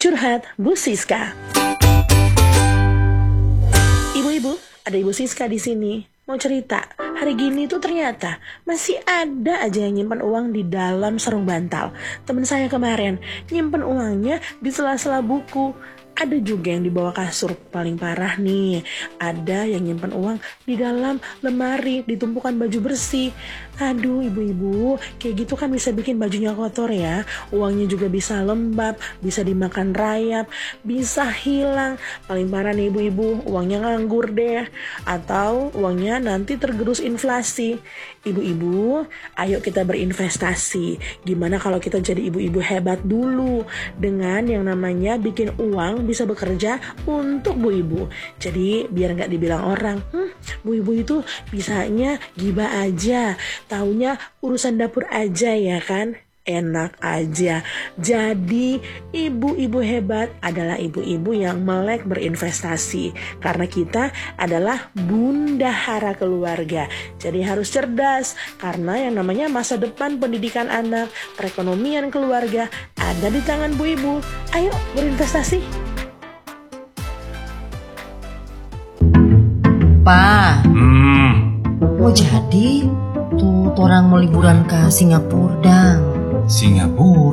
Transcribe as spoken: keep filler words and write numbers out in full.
Curhat Bu Siska. Ibu-ibu, ada Ibu Siska di sini. Mau cerita, hari gini tuh ternyata masih ada aja yang nyimpen uang di dalam sarung bantal. Temen saya kemarin nyimpen uangnya di sela-sela buku. Ada juga yang di bawah kasur, paling parah nih. Ada yang nyimpen uang di dalam lemari, di tumpukan baju bersih. Aduh ibu-ibu, kayak gitu kan bisa bikin bajunya kotor ya. Uangnya juga bisa lembab, bisa dimakan rayap, bisa hilang. Paling parah nih ibu-ibu, uangnya nganggur deh. Atau uangnya nanti tergerus inflasi. Ibu-ibu, ayo kita berinvestasi. Gimana kalau kita jadi ibu-ibu hebat dulu dengan yang namanya bikin uang bisa bekerja untuk bu ibu. Jadi biar nggak dibilang orang, hmm, bu ibu itu bisanya gibah aja, taunya urusan dapur aja ya kan. Enak aja. Jadi ibu-ibu hebat adalah ibu-ibu yang melek berinvestasi. Karena kita adalah bundahara keluarga. Jadi harus cerdas. Karena yang namanya masa depan pendidikan anak, perekonomian keluarga ada di tangan bu ibu. Ayo berinvestasi. Pa, Hmm, mau jadi tuh orang mau liburan ke Singapura dang. Singapura.